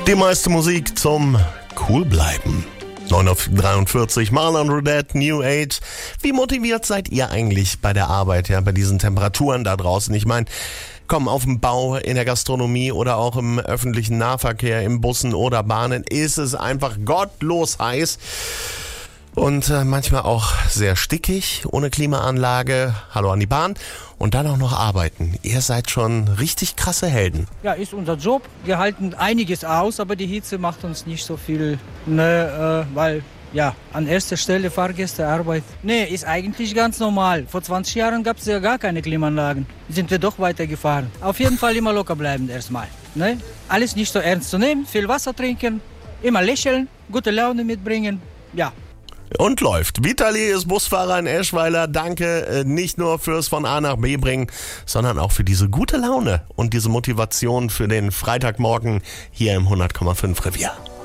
Die meiste Musik zum Coolbleiben. 9:43 Marlon Roudette, New Age. Wie motiviert seid ihr eigentlich bei der Arbeit, ja, bei diesen Temperaturen da draußen? Ich meine, komm, auf dem Bau, in der Gastronomie oder auch im öffentlichen Nahverkehr, in Bussen oder Bahnen ist es einfach gottlos heiß. Und manchmal auch sehr stickig, ohne Klimaanlage. Hallo an die Bahn. Und dann auch noch arbeiten. Ihr seid schon richtig krasse Helden. Ja, ist unser Job. Wir halten einiges aus, aber die Hitze macht uns nicht so viel, weil ja, an erster Stelle Fahrgäste, Arbeit. Nee, ist eigentlich ganz normal. Vor 20 Jahren gab es ja gar keine Klimaanlagen. Sind wir doch weitergefahren. Auf jeden Fall immer locker bleiben erstmal. Ne? Alles nicht so ernst zu nehmen, viel Wasser trinken, immer lächeln, gute Laune mitbringen. Ja. Und läuft. Vitali ist Busfahrer in Eschweiler. Danke nicht nur fürs von A nach B bringen, sondern auch für diese gute Laune und diese Motivation für den Freitagmorgen hier im 100,5 Revier.